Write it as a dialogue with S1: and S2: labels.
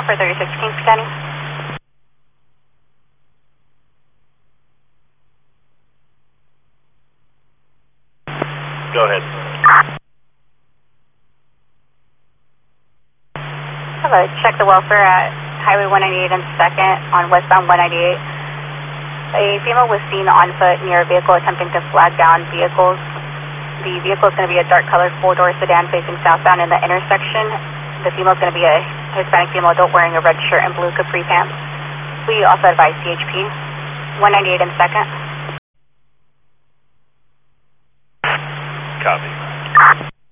S1: for 36 Kings County.
S2: Go ahead.
S1: Hello, check the welfare at Highway 198 and 2nd on westbound 198. A female was seen on foot near a vehicle attempting to flag down vehicles. The vehicle is going to be a dark colored 4-door sedan facing southbound in the intersection. The female is going to be a Hispanic female adult wearing a red shirt and blue capri pants. We also advise CHP 198 and 2nd.
S2: Copy.